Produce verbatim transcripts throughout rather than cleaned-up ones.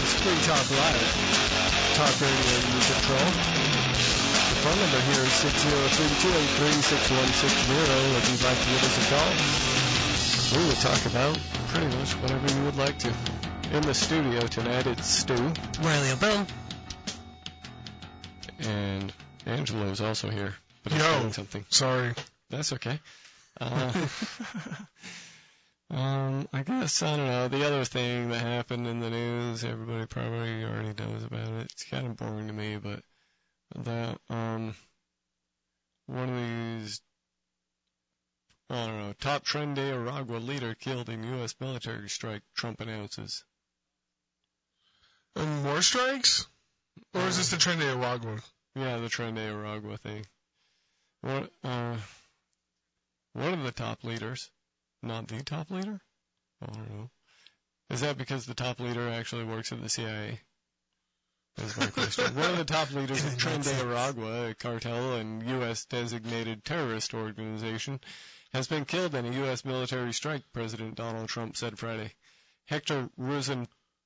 is Free Talk Live. Talk Radio you control. The phone number here is six zero three two eight three six one six zero if you'd like to give us a call. We will talk about pretty much whatever you would like to. In the studio tonight, it's Stu. Riley O'Bell. And Angelo is also here. But he's Yo, doing something. Sorry. That's okay. Uh, um, I guess, I don't know, the other thing that happened in the news, everybody probably already knows about it. It's kind of boring to me, but that, um, one of these, I don't know, top Tren de Aragua leader killed in U S military strike, Trump announces. And more strikes? Or is this the Tren de Aragua? Yeah, the Tren de Aragua thing. What, uh, one of the top leaders, not the top leader? I don't know. Is that because the top leader actually works at the C I A? That's my question. One of the top leaders of Tren de Aragua, a cartel and U S designated terrorist organization, has been killed in a U S military strike, President Donald Trump said Friday. Hector Rosen,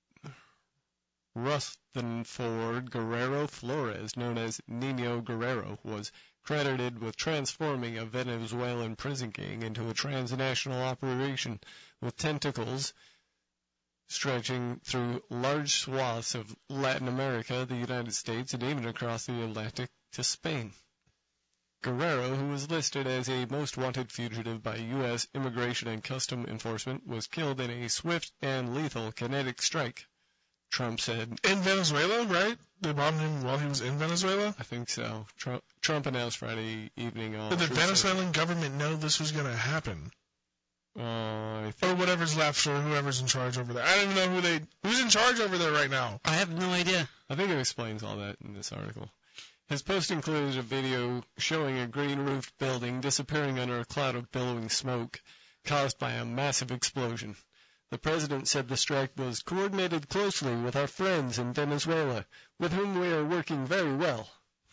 Rutherford Guerrero Flores, known as Nino Guerrero, was credited with transforming a Venezuelan prison gang into a transnational operation with tentacles stretching through large swaths of Latin America, the United States, and even across the Atlantic to Spain. Guerrero, who was listed as a most wanted fugitive by U S Immigration and Custom Enforcement, was killed in a swift and lethal kinetic strike, Trump said. In Venezuela, right? They bombed him while he was in Venezuela? I think so. Trump, Trump announced Friday evening on... Did the Venezuelan government know this was going to happen? Uh, I or whatever's left, or whoever's in charge over there. I don't even know who they... Who's in charge over there right now? I have no idea. I think it explains all that in this article. His post included a video showing a green-roofed building disappearing under a cloud of billowing smoke caused by a massive explosion. The president said the strike was coordinated closely with our friends in Venezuela, with whom we are working very well.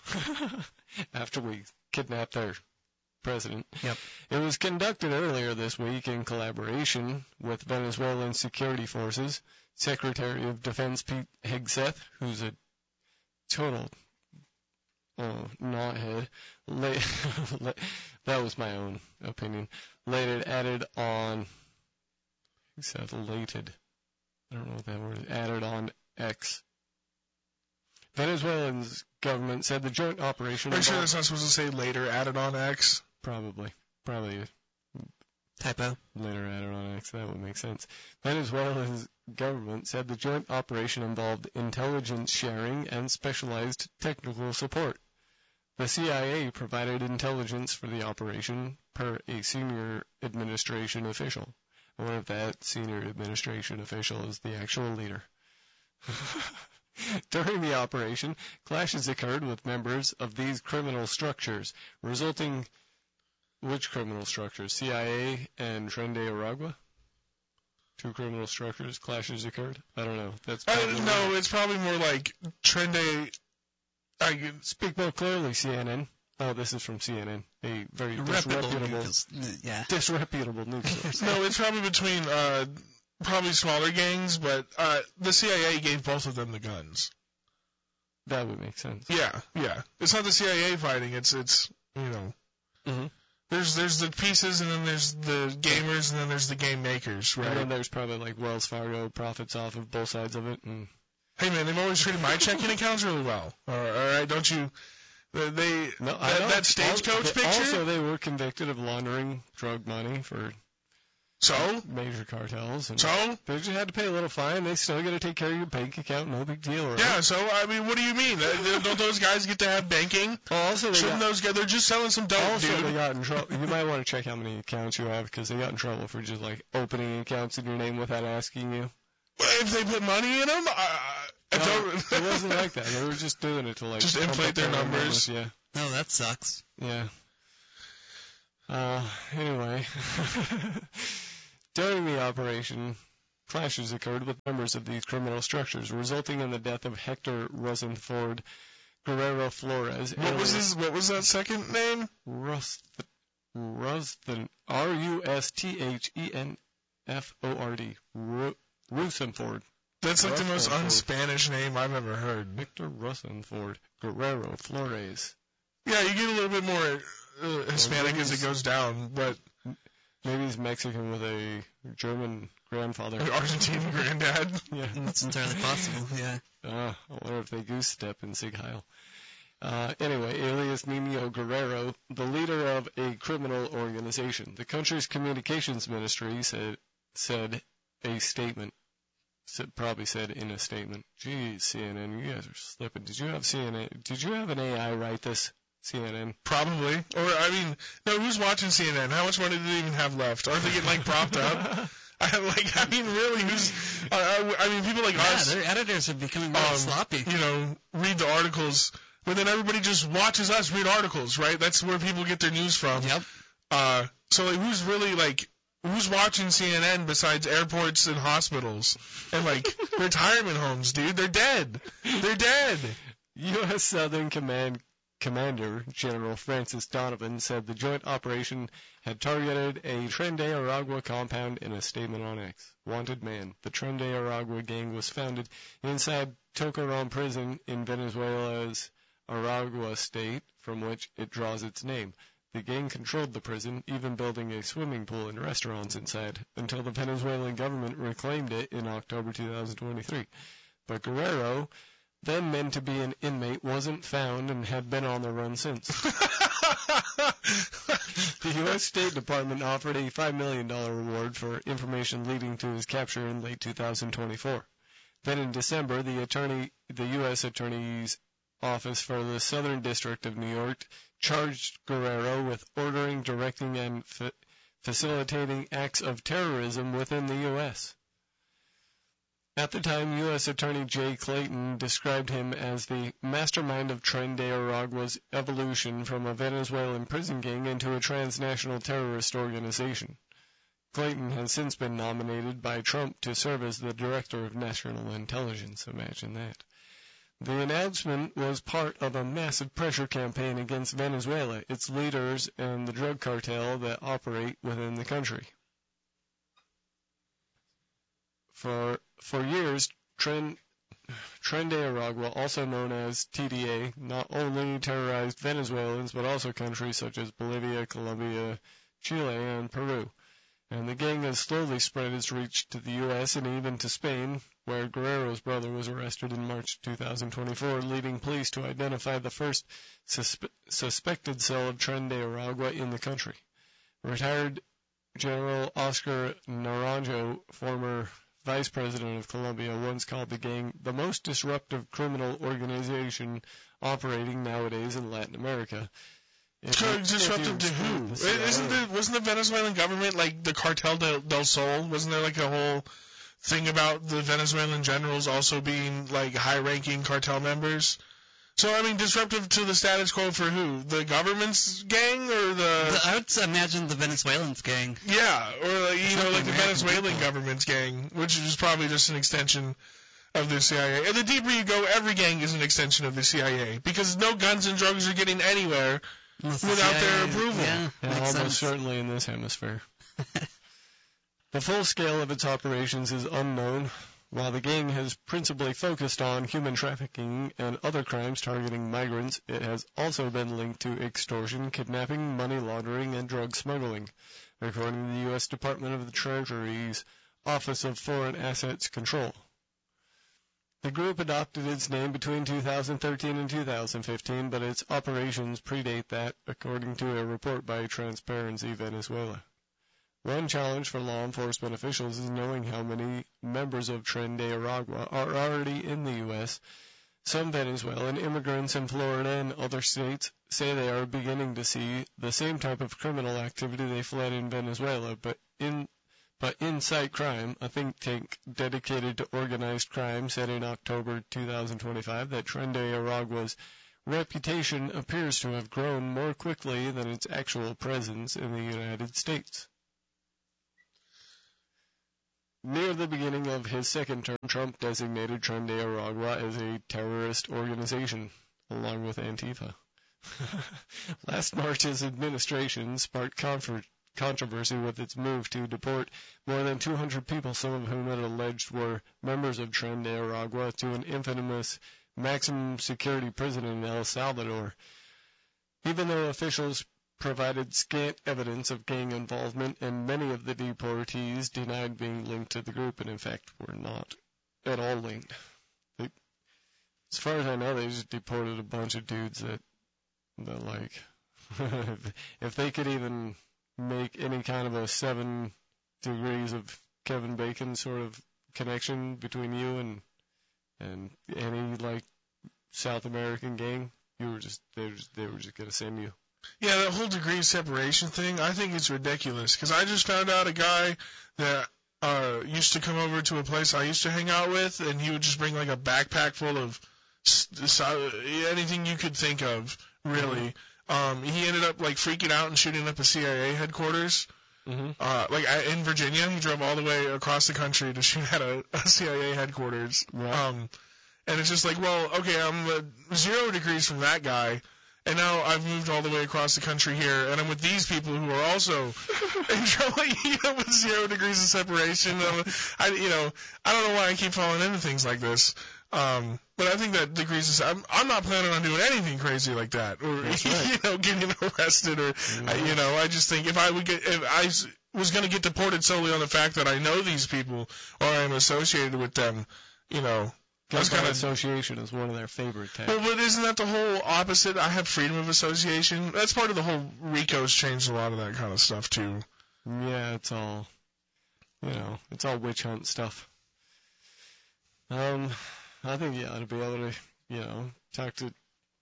After we kidnapped their president. Yep. It was conducted earlier this week in collaboration with Venezuelan security forces. Secretary of Defense Pete Hegseth, who's a total uh, knothead, la- that was my own opinion, later added on... Except elated. I don't know what that word is. Added on X. Venezuela's government said the joint operation... Are you sure that's not supposed to say later added on X? Probably. Probably. Typo. Later added on X. That would make sense. Venezuela's government said the joint operation involved intelligence sharing and specialized technical support. The C I A provided intelligence for the operation per a senior administration official. I wonder if that senior administration official is the actual leader. During the operation, clashes occurred with members of these criminal structures, resulting... Which criminal structures? C I A and Tren de Aragua? Two criminal structures, clashes occurred? I don't know. That's I don't know. It's probably more like Tren de... I Speak more clearly, C N N. Oh, this is from C N N, a very Reputable disreputable, news. Yeah. disreputable news source. No, it's probably between uh, probably smaller gangs, but uh, the C I A gave both of them the guns. That would make sense. Yeah, yeah. It's not the C I A fighting. It's it's you know. Mm-hmm. There's there's the pieces, and then there's the gamers, and then there's the game makers, right? And then there's probably like Wells Fargo profits off of both sides of it. And hey man, they've always treated my checking accounts really well. All right, all right don't you? They no, that, that stagecoach also, picture. Also, they were convicted of laundering drug money for so major cartels. And so they just had to pay a little fine. They still got to take care of your bank account. No big deal. Right? Yeah. So I mean, what do you mean? Don't those guys get to have banking? Oh, also, they shouldn't got, those guys? They're just selling some dope, also dude. they got in trouble. You might want to check how many accounts you have because they got in trouble for just like opening accounts in your name without asking you. If they put money in them, I, I no, don't. It wasn't like that. They were just doing it to like just inflate their numbers. numbers. Yeah. No, that sucks. Yeah. Uh, anyway. During the operation, clashes occurred with members of these criminal structures, resulting in the death of Hector Rutherford Guerrero Flores. What was his? What was that second name? Rust, Rutherford, R U S T H E N F O R D. Rutherford. That's like the most Russell un-Spanish name I've ever heard. Victor Russenford Guerrero Flores. Yeah, you get a little bit more uh, Hispanic as it goes down, but maybe he's Mexican with a German grandfather. An Argentine granddad. Yeah, That's entirely possible, yeah. Uh, I wonder if they goose step in Sig Heil. Uh, anyway, alias Nino Guerrero, the leader of a criminal organization. The country's communications ministry said said a statement. Said, probably said in a statement. Geez, C N N, you guys are slipping. Did you have C N N? Did you have an A I write this? C N N. Probably. Or, I mean, no, who's watching C N N? How much money do they even have left? Aren't they getting, like, propped up? I, like, I mean, really, who's, uh, I mean, people like Yeah, us, their editors are becoming really um, sloppy. you know, read the articles, but then everybody just watches us read articles, right? That's where people get their news from. Yep. Uh, so, like, who's really, like, who's watching C N N besides airports and hospitals and, like, retirement homes, dude? They're dead. They're dead. U S. Southern Command Commander General Francis Donovan said the joint operation had targeted a Tren de Aragua compound in a statement on X. Wanted man. The Tren de Aragua gang was founded inside Tocaron prison in Venezuela's Aragua state, from which it draws its name. The gang controlled the prison, even building a swimming pool and restaurants inside, until the Venezuelan government reclaimed it in October two thousand twenty-three. But Guerrero, then meant to be an inmate, wasn't found and had been on the run since. The U S. State Department offered a five million dollars reward for information leading to his capture in late two thousand twenty-four. Then in December, the attorney, the U S. Attorney's Office for the Southern District of New York charged Guerrero with ordering, directing, and fa- facilitating acts of terrorism within the U S. At the time, U S. Attorney Jay Clayton described him as the mastermind of Tren de Aragua's evolution from a Venezuelan prison gang into a transnational terrorist organization. Clayton has since been nominated by Trump to serve as the Director of National Intelligence. Imagine that. The announcement was part of a massive pressure campaign against Venezuela, its leaders, and the drug cartel that operate within the country. For for years, Tren, Tren de Aragua, also known as T D A, not only terrorized Venezuelans, but also countries such as Bolivia, Colombia, Chile, and Peru. And the gang has slowly spread its reach to the U S and even to Spain, where Guerrero's brother was arrested in March two thousand twenty-four, leading police to identify the first suspe- suspected cell of Tren de Aragua in the country. Retired General Oscar Naranjo, former vice president of Colombia, once called the gang the most disruptive criminal organization operating nowadays in Latin America. If So you- disruptive if to you who? exclude the C I A. Isn't the, wasn't the Venezuelan government like the Cartel del, del Sol? Wasn't there like a whole thing about the Venezuelan generals also being like high-ranking cartel members? So, I mean, disruptive to the status quo for who? The government's gang or the... The- I would imagine the Venezuelans gang. Yeah, or like, you know, like the American Venezuelan people. government's gang, which is probably just an extension of the C I A. And the deeper you go, every gang is an extension of the C I A, because no guns and drugs are getting anywhere Unless the without C I A their approval. Yeah, Yeah, makes almost sense. certainly in this hemisphere. The full scale of its operations is unknown. While the gang has principally focused on human trafficking and other crimes targeting migrants, it has also been linked to extortion, kidnapping, money laundering, and drug smuggling, according to the U S. Department of the Treasury's Office of Foreign Assets Control. The group adopted its name between two thousand thirteen and two thousand fifteen, but its operations predate that, according to a report by Transparency Venezuela. One challenge for law enforcement officials is knowing how many members of Tren de Aragua are already in the U S. Some Venezuelan immigrants in Florida and other states say they are beginning to see the same type of criminal activity they fled in Venezuela, but in but Insight Crime, a think tank dedicated to organized crime, said in October two thousand twenty-five that Tren de Aragua's reputation appears to have grown more quickly than its actual presence in the United States. Near the beginning of his second term, Trump designated Tren de Aragua as a terrorist organization, along with Antifa. Last March, his administration sparked confer- controversy with its move to deport more than two hundred people, some of whom it alleged were members of Tren de Aragua, to an infamous maximum security prison in El Salvador. Even though officials provided scant evidence of gang involvement, and many of the deportees denied being linked to the group, and in fact were not at all linked. They, as far as I know, they just deported a bunch of dudes that, that like, if they could even make any kind of a seven degrees of Kevin Bacon sort of connection between you and and any like South American gang, you were just they were just, they were just gonna send you. Yeah, that whole degree of separation thing, I think it's ridiculous. Because I just found out a guy that uh, used to come over to a place I used to hang out with, and he would just bring like a backpack full of anything you could think of, really. Um, he ended up like freaking out and shooting up a C I A headquarters. Mm-hmm. Uh, like in Virginia, he drove all the way across the country to shoot at a, a C I A headquarters. Right. Um, and it's just like, well, okay, I'm uh, zero degrees from that guy. And now I've moved all the way across the country here, and I'm with these people who are also in trouble, you know, with zero degrees of separation. Um, I, you know, I don't know why I keep falling into things like this. Um, but I think that degrees of, I'm, I'm not planning on doing anything crazy like that, or That's right. you know, getting arrested, or mm-hmm. I, you know, I just think if I would get, if I was going to get deported solely on the fact that I know these people or I'm associated with them, you know. That's kind of association is one of their favorite tags. Well, but isn't that the whole opposite? I have freedom of association. That's part of the whole RICO's changed a lot of that kind of stuff too. Yeah, it's all, you know, it's all witch hunt stuff. Um, I think you ought to be able to, you know, talk to,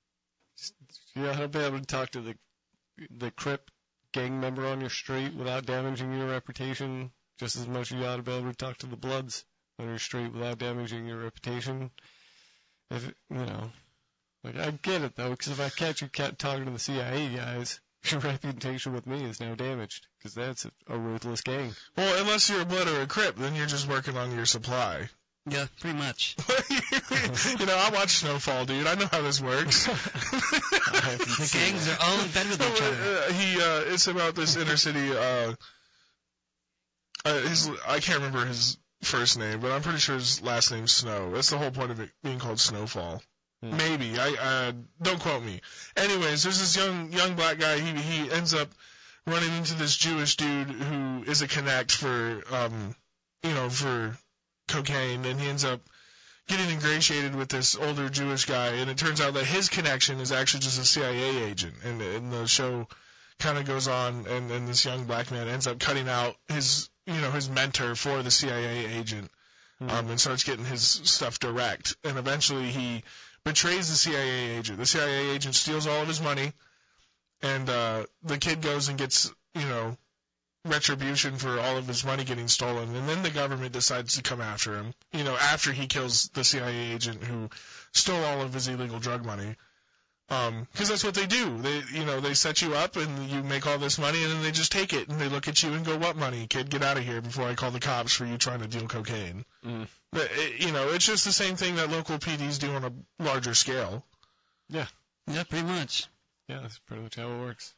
you ought to be able to talk to the the Crip gang member on your street without damaging your reputation, just as much as you ought to be able to talk to the Bloods on your street without damaging your reputation. If it, you know, like I get it though, because if I catch you talking to the C I A guys, your reputation with me is now damaged, because that's a, a ruthless gang. Well, unless you're a Blood or a Crip, then you're just working on your supply. Yeah, pretty much. You know, I watch Snowfall, dude. I know how this works. The gangs are all in bed with each other. Uh, he, uh, it's about this inner city. Uh, uh, his, I can't remember his first name, but I'm pretty sure his last name's Snow. That's the whole point of it being called Snowfall. Hmm. Maybe. I uh, don't quote me. Anyways, there's this young young black guy. He he ends up running into this Jewish dude who is a connect for um you know for cocaine, and he ends up getting ingratiated with this older Jewish guy, and it turns out that his connection is actually just a C I A agent, and, and the show kind of goes on, and, and this young black man ends up cutting out his you know, his mentor for the C I A agent, um, mm-hmm. and starts getting his stuff direct. And eventually he betrays the C I A agent. The C I A agent steals all of his money, and uh, the kid goes and gets, you know, retribution for all of his money getting stolen. And then the government decides to come after him, you know, after he kills the C I A agent who stole all of his illegal drug money. Um, 'cause that's what they do. They, you know, they set you up and you make all this money, and then they just take it and they look at you and go, "What money, kid? Get out of here before I call the cops for you trying to deal cocaine." Mm. But it, you know, it's just the same thing that local P Ds do on a larger scale. Yeah. Yeah, pretty much. Yeah, that's pretty much how it works.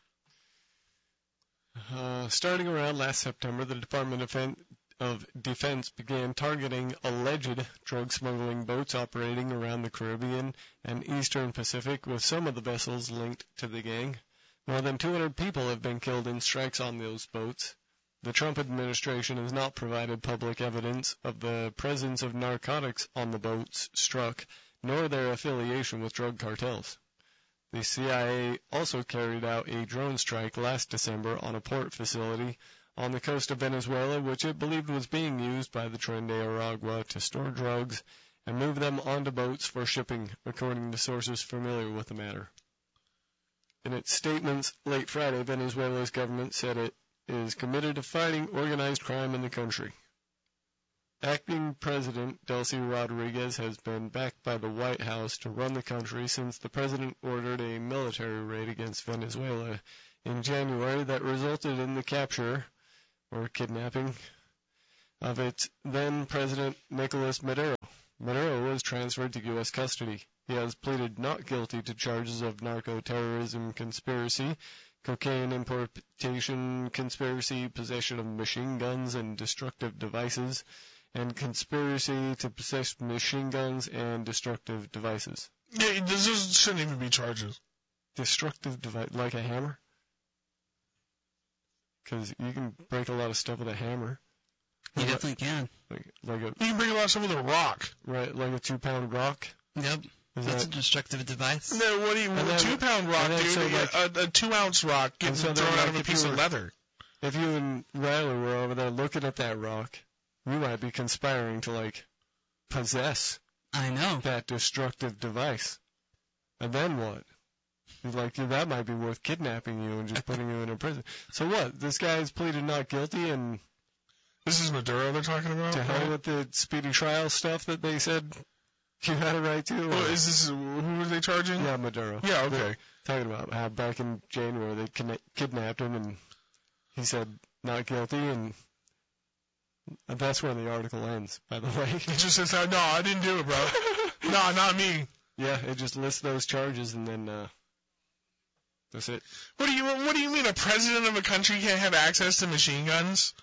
Uh, starting around last September, the Department of Defense of Defense began targeting alleged drug smuggling boats operating around the Caribbean and Eastern Pacific, with some of the vessels linked to the gang. More than two hundred people have been killed in strikes on those boats. The Trump administration has not provided public evidence of the presence of narcotics on the boats struck, nor their affiliation with drug cartels. The C I A also carried out a drone strike last December on a port facility on the coast of Venezuela, which it believed was being used by the Tren de Aragua to store drugs and move them onto boats for shipping, according to sources familiar with the matter. In its statements late Friday, Venezuela's government said it is committed to fighting organized crime in the country. Acting President Delcy Rodriguez has been backed by the White House to run the country since the president ordered a military raid against Venezuela in January that resulted in the capture or kidnapping of its then-President Nicolas Maduro. Maduro was transferred to U S custody. He has pleaded not guilty to charges of narco-terrorism conspiracy, cocaine importation conspiracy, possession of machine guns and destructive devices, and conspiracy to possess machine guns and destructive devices. Yeah, those shouldn't even be charges. Destructive device, like a hammer? Because you can break a lot of stuff with a hammer. You like definitely can. Like, like a, You can break a lot of stuff with a rock. right, like a two-pound rock. Yep. Is That's that, a destructive device. No, what do you? And then- A two-pound rock, and then dude. so, like- a, a two-ounce rock getting so then, thrown out like, of a if piece you of were- leather. if you and Riley were over there looking at that rock, you might be conspiring to, like, possess I know. that destructive device. And then what? You're like, yeah, that might be worth kidnapping you and just putting you in a prison. So what? This guy's pleaded not guilty, and This is Maduro they're talking about. to hell right? with the speedy trial stuff that they said you had a right to? Oh, or- is this who are they charging? yeah, Maduro. Yeah, They're okay. talking about how back in January they kidna- kidnapped him, and he said not guilty, and that's where the article ends, by the way. It just says, no, I didn't do it, bro. No, not me. Yeah, it just lists those charges, and then uh, that's it. What do you What do you mean a president of a country can't have access to machine guns?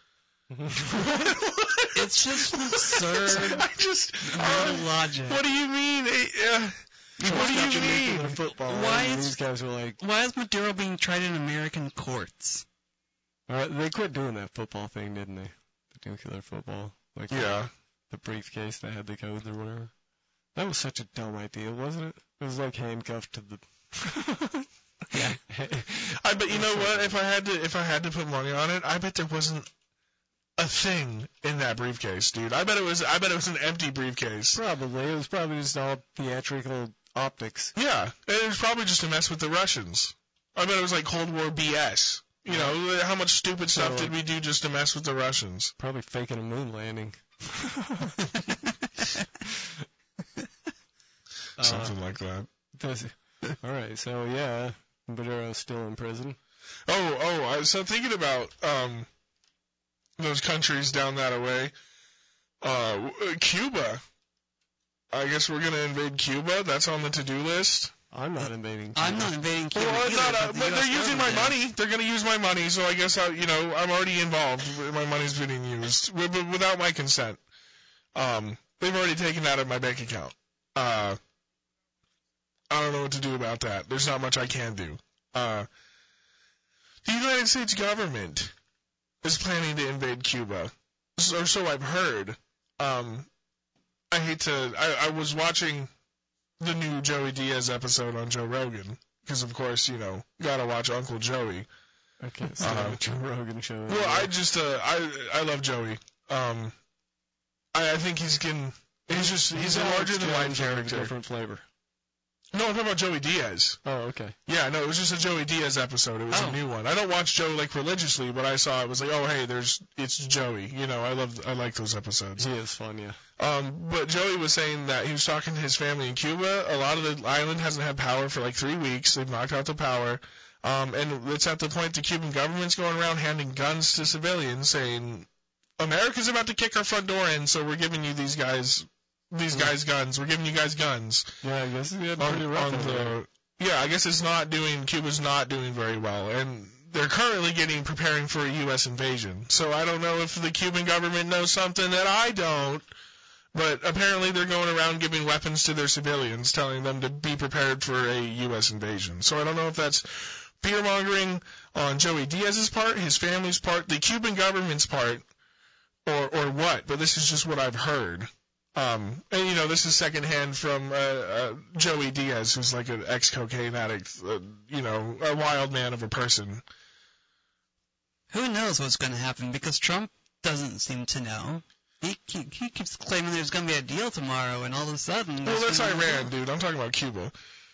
It's just absurd. I just. No Uh, logic. what do you mean? Uh, what do you mean? Football, Why and is- these guys were like, Why is Maduro being tried in American courts? all right, they quit doing that football thing, didn't they? The nuclear football, like Yeah. the briefcase that had the codes or whatever. That was such a dumb idea, wasn't it? It was like handcuffed to the. Yeah. I bet you know what? If I had to, if I had to put money on it, I bet there wasn't a thing in that briefcase, dude. I bet it was. I bet it was an empty briefcase. Probably. It was probably just all theatrical optics. Yeah, and it was probably just to mess with the Russians. I bet it was like Cold War B S. You know, how much stupid stuff So, did we do just to mess with the Russians? Probably faking a moon landing. Uh, Something like that. does it? All right, so yeah, Maduro's still in prison. Oh, oh, I was thinking about um those countries down that away. Uh, w- Cuba. I guess we're gonna invade Cuba. That's on the to-do list. I'm not invading. I'm Cuba. not invading Cuba Well, either, not, uh, but, the but U S they're using my government is. money. They're gonna use my money, so I guess I, you know, I'm already involved. My money's being used wi- wi- without my consent. Um, they've already taken that out of my bank account. Uh, I don't know what to do about that. There's not much I can do. Uh, the United States government is planning to invade Cuba, or so I've heard. Um, I hate to. I, I was watching the new Joey Diaz episode on Joe Rogan because, of course, you know, gotta watch Uncle Joey. I can't stand Uh, Joe Rogan show. Well, I just, uh, I, I love Joey. Um, I, I think he's getting. He's just. He's a larger than life Jones with a character. different flavor. No, I'm talking about Joey Diaz. Oh, okay. Yeah, no, it was just a Joey Diaz episode. It was Oh. a new one. I don't watch Joe like religiously, but I saw it was like, oh hey, there's it's Joey. You know, I love I like those episodes. He is fun, yeah. Um, but Joey was saying that he was talking to his family in Cuba. A lot of the island hasn't had power for like three weeks. They've knocked out the power. Um, and it's at the point the Cuban government's going around handing guns to civilians saying, America's about to kick our front door in, so we're giving you these guys, these guys guns. We're giving you guys guns. Yeah, I guess he had On, pretty rough on over there. the, yeah, I guess it's not doing, Cuba's not doing very well. And they're currently getting, preparing for a U S invasion. So I don't know if the Cuban government knows something that I don't. But apparently they're going around giving weapons to their civilians, telling them to be prepared for a U S invasion. So I don't know if that's fear-mongering on Joey Diaz's part, his family's part, the Cuban government's part, or or what. But this is just what I've heard. Um, and, you know, this is secondhand from uh, uh, Joey Diaz, who's like an ex-cocaine addict, uh, you know, a wild man of a person. Who knows what's going to happen, because Trump doesn't seem to know. He, he, he keeps claiming there's going to be a deal tomorrow, and all of a sudden... Well, there's that's gonna be no Iran, deal. dude. I'm talking about Cuba.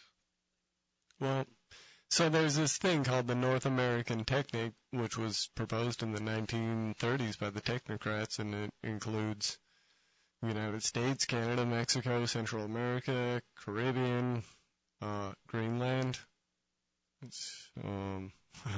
Well, so there's this thing called the North American Technique, which was proposed in the nineteen thirties by the technocrats, and it includes United States, Canada, Mexico, Central America, Caribbean, uh, Greenland. It's, um,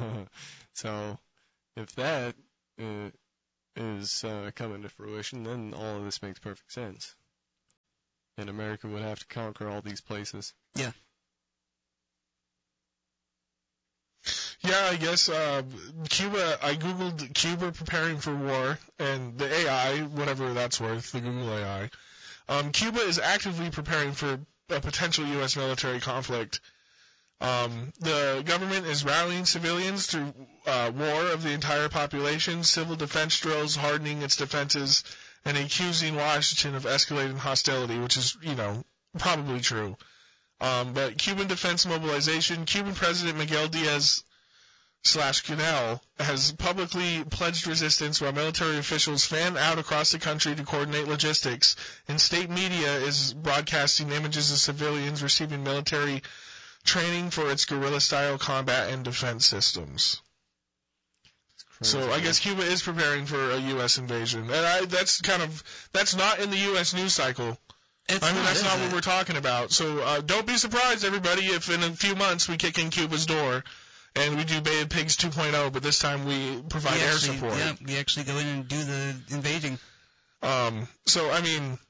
so if that uh, is uh, coming to fruition, then all of this makes perfect sense. And America would have to conquer all these places. Yeah, Yeah, I guess uh, Cuba, I googled Cuba preparing for war, and the A I, whatever that's worth, the Google A I, um, Cuba is actively preparing for a potential U S military conflict. Um, the government is rallying civilians through uh, war of the entire population, civil defense drills, hardening its defenses, and accusing Washington of escalating hostility, which is, you know, probably true. Um, but Cuban defense mobilization, Cuban President Miguel Diaz slash Canel has publicly pledged resistance while military officials fan out across the country to coordinate logistics, and state media is broadcasting images of civilians receiving military training for its guerrilla-style combat and defense systems. So I guess Cuba is preparing for a U S invasion, and I, that's kind of that's not in the U S news cycle. It's I mean, not, that's is not it? what we're talking about. So uh, don't be surprised, everybody, if in a few months we kick in Cuba's door and we do Bay of Pigs two point oh, but this time we provide we air actually, support. Yeah, we actually go in and do the invading. Um, so, I mean,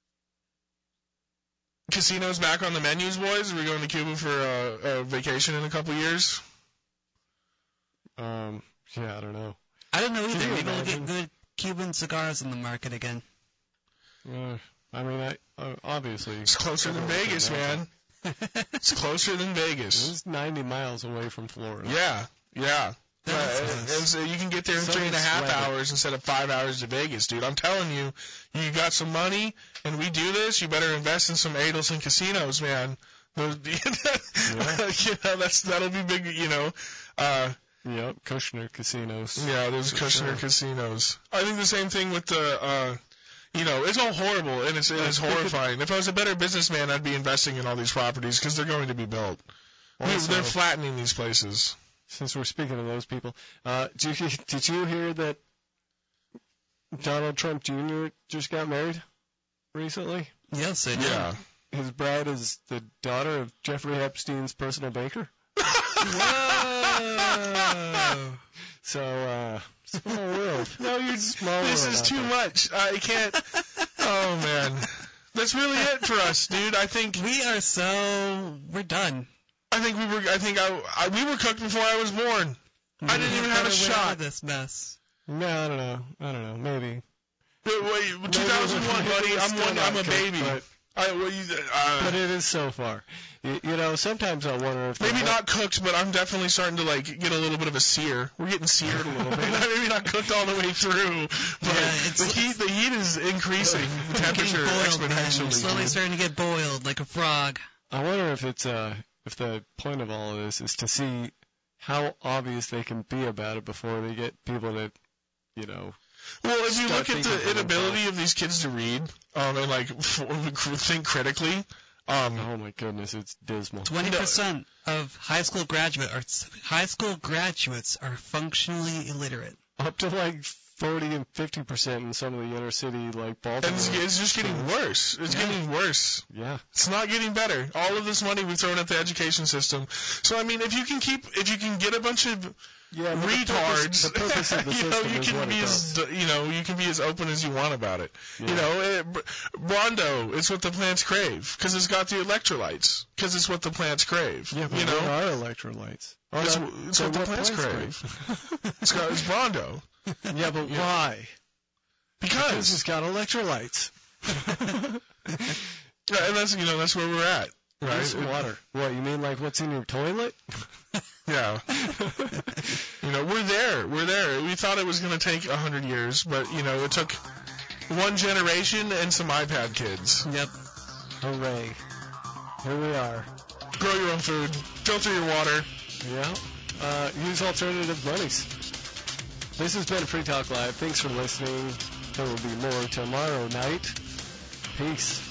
casinos back on the menus, boys? Are we going to Cuba for a, a vacation in a couple years? Um, yeah, I don't know. I don't know Can either. you Maybe we'll imagine? get good Cuban cigars in the market again. Uh, I mean, I, uh, obviously. It's closer than Vegas, man. It's closer than Vegas. It's ninety miles away from Florida. Yeah, yeah. That's Uh, nice. and so you can get there in So three and a is half weather. hours instead of five hours to Vegas, dude. I'm telling you, you got some money and we do this, you better invest in some Adelson casinos, man. Those, Yeah. you know, that's that'll be big, you know. Uh, Yep, Kushner casinos. yeah, those For Kushner sure. casinos. I think the same thing with the, uh, you know, it's all horrible and it's, it's horrifying. If I was a better businessman, I'd be investing in all these properties because they're going to be built. We- Also, they're flattening these places. since we're speaking of those people, uh, did you, did you hear that Donald Trump Junior just got married recently? Yes, I do. Yeah. His bride is the daughter of Jeffrey Epstein's personal baker. Whoa! So, uh, small world. No, you're Small This world is out too there. much. I can't. Oh man, that's really it for us, dude. I think We are so we're done. I think we were. I think I, I we were cooked before I was born. I didn't even have a Gotta win out shot. of this mess. No, I don't know. I don't know. Maybe. Wait, wait, two thousand one, Maybe buddy. we're I'm still one. not I'm a cooked, baby. But, I, well, you, uh, but it is so far. You, you know, sometimes I wonder if maybe they- not cooked, but I'm definitely starting to like get a little bit of a sear. We're getting seared a little bit. maybe not cooked all the way through, but Yeah, it's- the heat. The heat is increasing. The Getting temperature boiled, man. exponentially. Slowly starting to get boiled like a frog. I wonder if it's uh if the point of all of this is to see how obvious they can be about it before they get people to, you know. Well, if you Start look at thinking the for inability themselves. of these kids to read um, and like f- think critically, um, Oh my goodness, it's dismal. Twenty percent of high school graduate or high school graduates are functionally illiterate. Up to like forty and fifty percent in some of the inner city like and Baltimore. it's, it's just getting worse. It's Yeah. getting worse. Yeah. It's not getting better. All of this money we've thrown at the education system. So I mean, if you can keep, if you can get a bunch of Yeah. but the retards, purpose- The purpose of the you know, system you is can what be it as does. you know, you can be as open as you want about it. Yeah. You know, it, Br- Rondo, it's what the plants crave because it's got the electrolytes. Because it's what the plants crave. Yeah, but you know, what are electrolytes? Or it's, not- it's so what the what plants plants crave. it's got it's Rondo. Yeah, but Yeah. why? Because Because it's got electrolytes. yeah, and that's you know that's where we're at, right? It's water. What, you mean like what's in your toilet? Yeah. You know, we're there. We're there. We thought it was going to take a hundred years, but you know, it took one generation and some iPad kids. Yep. Hooray. Here we are. Grow your own food. Filter your water. Yeah. Uh, use alternative monies. This has been Free Talk Live. Thanks for listening. There will be more tomorrow night. Peace.